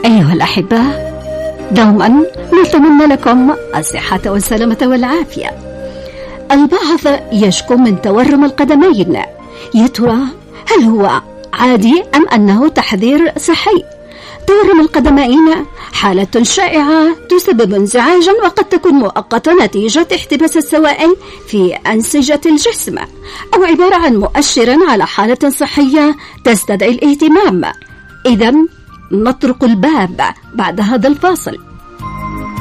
أيها الأحبة، دوما نتمنى لكم الصحة والسلامة والعافية. البعض يشكو من تورم القدمين، يا ترى هل هو عادي أم أنه تحذير صحي؟ تورم القدمين حالة شائعة تسبب انزعاجا وقد تكون مؤقتة نتيجة احتباس السوائل في أنسجة الجسم، أو عبارة عن مؤشر على حالة صحية تستدعي الاهتمام. إذن نطرق الباب بعد هذا الفاصل.